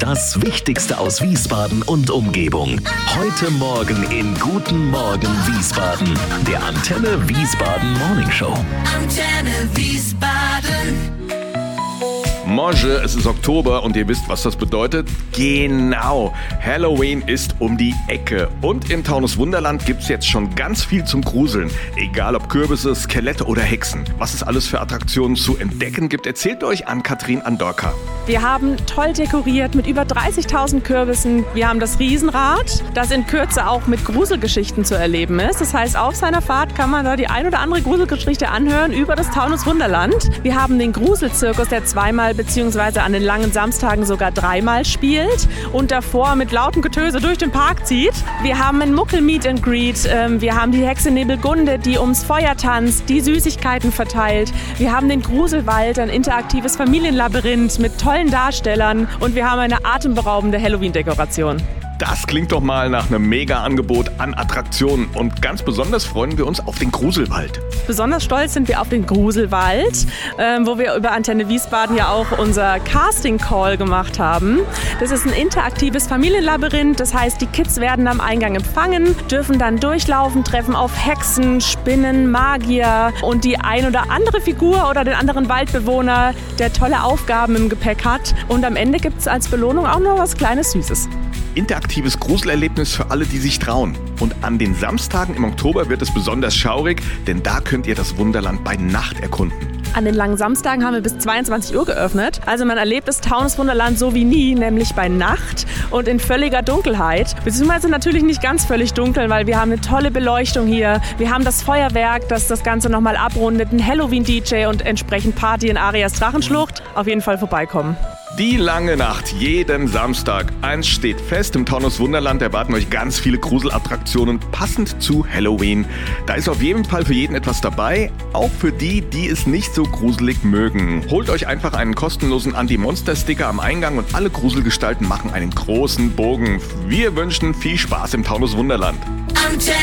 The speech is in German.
Das Wichtigste aus Wiesbaden und Umgebung. Heute Morgen in Guten Morgen Wiesbaden. Der Antenne Wiesbaden Morning Show. Antenne Wiesbaden. Morgen, es ist Oktober und ihr wisst, was das bedeutet? Genau, Halloween ist um die Ecke. Und im Taunus Wunderland gibt's jetzt schon ganz viel zum Gruseln. Egal ob Kürbisse, Skelette oder Hexen. Was es alles für Attraktionen zu entdecken gibt, erzählt euch Ann-Kathrin Andorka. Wir haben toll dekoriert mit über 30.000 Kürbissen. Wir haben das Riesenrad, das in Kürze auch mit Gruselgeschichten zu erleben ist. Das heißt, auf seiner Fahrt kann man da die ein oder andere Gruselgeschichte anhören über das Taunus Wunderland. Wir haben den Gruselzirkus, der zweimal bzw. an den langen Samstagen sogar dreimal spielt und davor mit lautem Getöse durch den Park zieht. Wir haben ein Muckel-Meet and Greet. Wir haben die Hexe Nebelgunde, die ums Feuer tanzt, die Süßigkeiten verteilt. Wir haben den Gruselwald, ein interaktives Familienlabyrinth mit tollen Darstellern und wir haben eine atemberaubende Halloween-Dekoration. Das klingt doch mal nach einem Mega-Angebot an Attraktionen und ganz besonders freuen wir uns auf den Gruselwald. Besonders stolz sind wir auf den Gruselwald, wo wir über Antenne Wiesbaden ja auch unser Casting-Call gemacht haben. Das ist ein interaktives Familienlabyrinth, das heißt, die Kids werden am Eingang empfangen, dürfen dann durchlaufen, treffen auf Hexen, Spinnen, Magier und die ein oder andere Figur oder den anderen Waldbewohner, der tolle Aufgaben im Gepäck hat. Und am Ende gibt es als Belohnung auch noch was Kleines Süßes. Interaktives Gruselerlebnis für alle, die sich trauen. Und an den Samstagen im Oktober wird es besonders schaurig, denn da könnt ihr das Wunderland bei Nacht erkunden. An den langen Samstagen haben wir bis 22 Uhr geöffnet. Also man erlebt das Taunus Wunderland so wie nie, nämlich bei Nacht und in völliger Dunkelheit. Beziehungsweise natürlich nicht ganz völlig dunkel, weil wir haben eine tolle Beleuchtung hier. Wir haben das Feuerwerk, das das Ganze nochmal abrundet, ein Halloween-DJ und entsprechend Party in Arias Drachenschlucht. Auf jeden Fall vorbeikommen. Die lange Nacht, jeden Samstag. Eins steht fest, im Taunus Wunderland erwarten euch ganz viele Gruselattraktionen passend zu Halloween. Da ist auf jeden Fall für jeden etwas dabei, auch für die, die es nicht so gruselig mögen. Holt euch einfach einen kostenlosen Anti-Monster-Sticker am Eingang und alle Gruselgestalten machen einen großen Bogen. Wir wünschen viel Spaß im Taunus Wunderland.